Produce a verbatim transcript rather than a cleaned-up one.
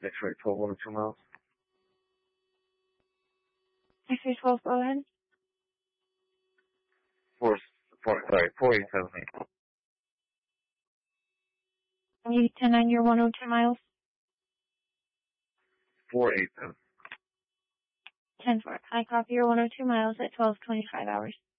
X-ray twelve one oh two miles. X-ray twelve, go ahead. Four, four, sorry, four eight seven eight. You ten nine, you're one oh two miles. Four eight seven. ten four. I copy your one oh two miles at twelve twenty-five hours.